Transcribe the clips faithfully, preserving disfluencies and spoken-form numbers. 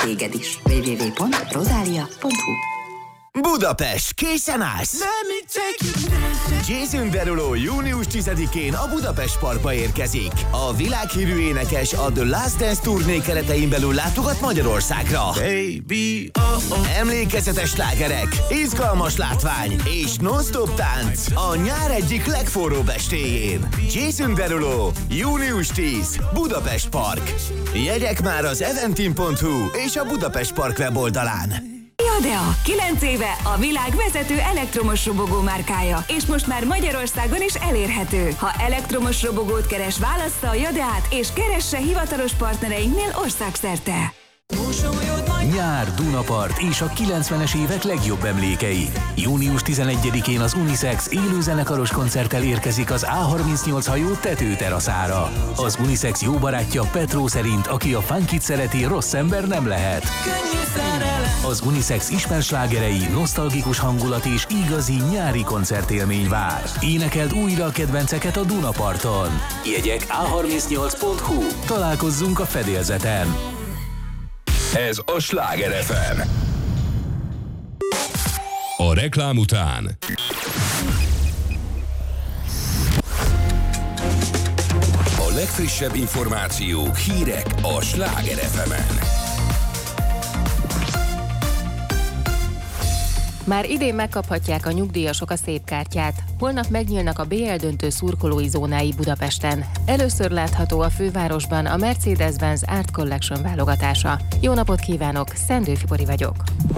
téged is. double-u double-u double-u pont rosalia pont hu Budapest, készen állsz? Jason Derulo június tizedikén a Budapest Parkba érkezik. A világhírű énekes a The Last Dance turné keretein belül látogat Magyarországra. Baby, oh, oh. Emlékezetes slágerek, izgalmas látvány és non-stop tánc a nyár egyik legforróbb estéjén. Jason Derulo, június tíz, Budapest Park. Jegyek már az eventim pont hu és a Budapest Park weboldalán. Jadea, kilenc éve a világ vezető elektromos robogó márkája, és most már Magyarországon is elérhető. Ha elektromos robogót keres, válassza a Jadeát, és keresse hivatalos partnereinknél országszerte. Nyár, Dunapart és a kilencvenes évek legjobb emlékei. június tizenegyedikén az Unisex élőzenekaros koncerttel érkezik az á harmincnyolc hajó tetőteraszára. Az Unisex jó barátja Petró szerint, aki a funkit szereti, rossz ember nem lehet. Az Unisex ismerslágerei, nosztalgikus hangulat és igazi nyári koncertélmény vár. Énekeld újra a kedvenceket a Dunaparton. Jegyek á harmincnyolc pont hu. Találkozzunk a fedélzeten. Ez a Sláger ef em. A reklám után a legfrissebb információk, hírek a Sláger ef emen. Már idén megkaphatják a nyugdíjasok a szép kártyát. Holnap megnyílnak a bé el döntő szurkolói zónái Budapesten. Először látható a fővárosban a Mercedes-Benz Art Collection válogatása. Jó napot kívánok, Szendő Fibori vagyok.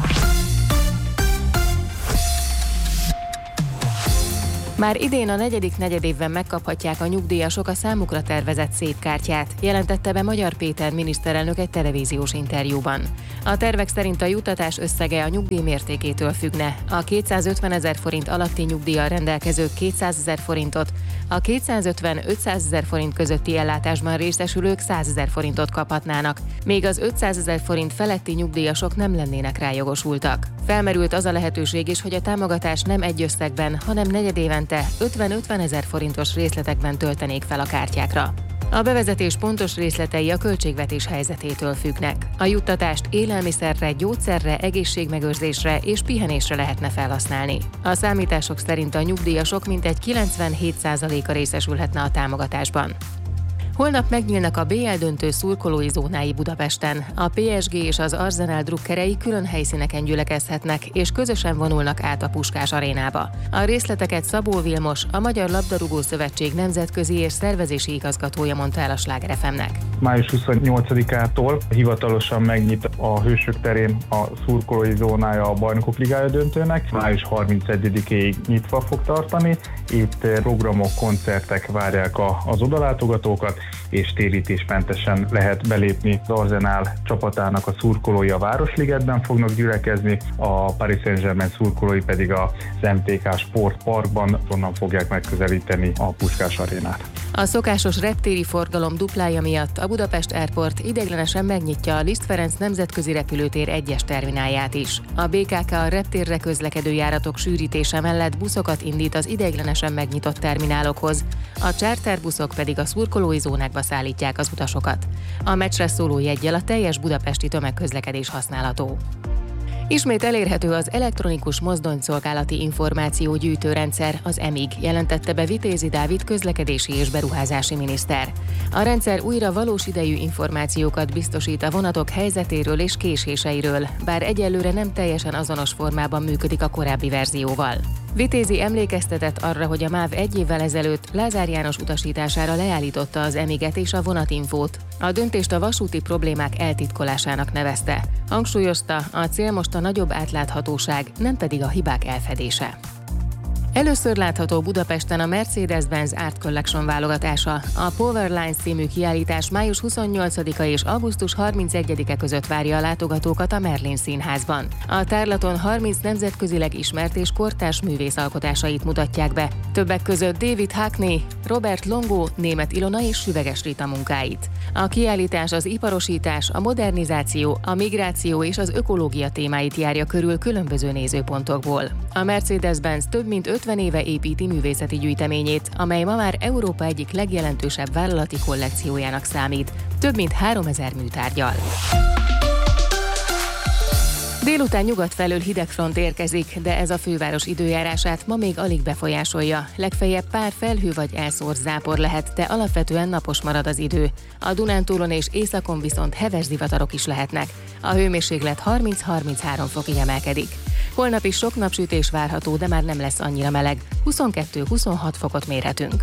Már idén a negyedik negyedévben megkaphatják a nyugdíjasok a számukra tervezett szép kártyát, jelentette be Magyar Péter miniszterelnök egy televíziós interjúban. A tervek szerint a juttatás összege a nyugdíj mértékétől függne. A kétszázötvenezer forint alatti nyugdíjjal rendelkezők kétszázezer forintot, a kétszázötven-ötszázezer forint közötti ellátásban részesülők százezer forintot kaphatnának, míg az ötszázezer forint feletti nyugdíjasok nem lennének rá jogosultak. Felmerült az a lehetőség is, hogy a támogatás nem egy összegben, hanem negyedévente ötven-ötven ezer forintos részletekben töltenék fel a kártyákra. A bevezetés pontos részletei a költségvetés helyzetétől függnek. A juttatást élelmiszerre, gyógyszerre, egészségmegőrzésre és pihenésre lehetne felhasználni. A számítások szerint a nyugdíjasok mintegy kilencvenhét százaléka részesülhetne a támogatásban. Holnap megnyílnak a bé el döntő szurkolói zónái Budapesten. A pé es gé és az Arsenal drukkerei külön helyszíneken gyülekezhetnek, és közösen vonulnak át a Puskás arénába. A részleteket Szabó Vilmos, a Magyar Labdarúgó Szövetség nemzetközi és szervezési igazgatója mondta el a Sláger ef emnek. május huszonnyolcadikától hivatalosan megnyit a Hősök terén a szurkolói zónája a Bajnokok Ligája döntőnek. május harmincegyedikéig nyitva fog tartani. Itt programok, koncertek várják az odalátogatókat, és térítésmentesen lehet belépni. Az Arsenal csapatának a szurkolói a Városligetben fognak gyülekezni, a Paris Saint-Germain szurkolói pedig az em té ká Sportparkban, onnan fogják megközelíteni a Puskás arénát. A szokásos reptéri forgalom duplája miatt a Budapest Airport ideiglenesen megnyitja a Liszt Ferenc nemzetközi repülőtér egyes terminálját is. A bé ká ká a reptérre közlekedő járatok sűrítése mellett buszokat indít az ideiglenesen megnyitott terminálokhoz, a charterbuszok pedig a szurkolói zónákba szállítják az utasokat. A meccsre szóló jeggyel a teljes budapesti tömegközlekedés használható. Ismét elérhető az elektronikus mozdonyszolgálati információgyűjtőrendszer, az emig, jelentette be Vitézi Dávid közlekedési és beruházási miniszter. A rendszer újra valós idejű információkat biztosít a vonatok helyzetéről és késéseiről, bár egyelőre nem teljesen azonos formában működik a korábbi verzióval. Vitézi emlékeztetett arra, hogy a MÁV egy évvel ezelőtt Lázár János utasítására leállította az emiget és a vonatinfót. A döntést a vasúti problémák eltitkolásának nevezte. Hangsúlyozta, a cél most a nagyobb átláthatóság, nem pedig a hibák elfedése. Először látható Budapesten a Mercedes-Benz Art Collection válogatása. A Power Lines című kiállítás május huszonnyolcadika és augusztus harmincegyedike között várja a látogatókat a Merlin Színházban. A tárlaton harminc nemzetközileg ismert és kortárs művész alkotásait mutatják be. Többek között David Hockney, Robert Longo, Németh Ilona és Süveges Rita munkáit. A kiállítás az iparosítás, a modernizáció, a migráció és az ökológia témáit járja körül különböző nézőpontokból. A Mercedes-Benz több mint ötven éve építi művészeti gyűjteményét, amely ma már Európa egyik legjelentősebb vállalati kollekciójának számít, több mint háromezer műtárggyal. Délután nyugat felől hidegfront érkezik, de ez a főváros időjárását ma még alig befolyásolja. Legfeljebb pár felhő vagy elszórt zápor lehet, de alapvetően napos marad az idő. A Dunántúlon és északon viszont heves zivatarok is lehetnek. A hőmérséklet harminc-harminchárom fokig emelkedik. Holnap is sok napsütés várható, de már nem lesz annyira meleg. huszonkettő-huszonhat fokot mérhetünk.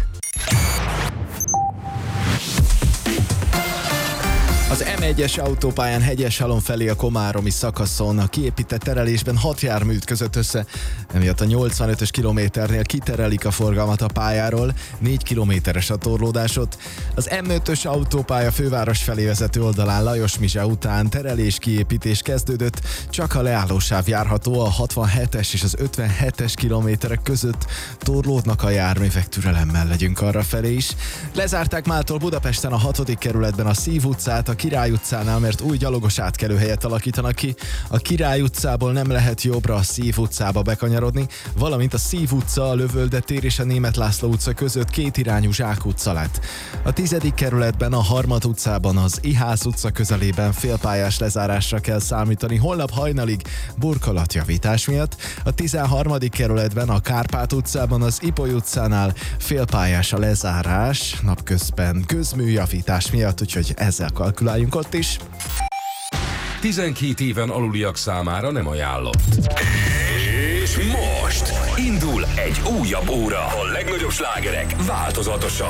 Az em egyes autópályán Hegyeshalom felé a komáromi szakaszon a kiépített terelésben hat jármű ütközött össze, emiatt a nyolcvanötös kilométernél kiterelik a forgalmat a pályáról, négy kilométeres a torlódásot. Az em ötös autópálya főváros felé vezető oldalán Lajos Mizse után terelés kiépítés kezdődött, csak a leállósáv járható, a hatvanhetes és az ötvenhetes kilométerek között torlódnak a járművek, türelemmel legyünk arra felé is. Lezárták mától Budapesten a hatodik kerületben a Szív utcát, a Király utcánál, mert új gyalogos átkelőhelyet alakítanak ki. A Király utcából nem lehet jobbra a Szív utcába bekanyarodni, valamint a Szív utca, a Lövölde tér és a Németh László utca között kétirányú zsákutca lett. A tizedik kerületben a Harmat utcában, az Iház utca közelében félpályás lezárásra kell számítani holnap hajnalig burkolatjavítás miatt. A tizenharmadik kerületben a Kárpát utcában, az Ipoly utcánál félpályás a lezárás, napközben közműjavítás miatt, úgyhogy ezzel kalkuláljunk ott is. tizenkét éven aluliak számára nem ajánlott. És most indul egy újabb óra. A legnagyobb slágerek változatosan.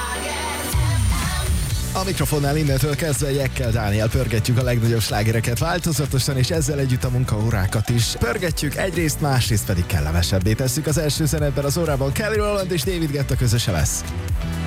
A mikrofonnál innentől kezdve Jekkel Dániel pörgetjük a legnagyobb slágereket változatosan, és ezzel együtt a munkaórákat is pörgetjük, egyrészt, másrészt pedig kellemesebbé tesszük. Az első zenetben az órában Kelly Rowland és David Guetta közöse lesz.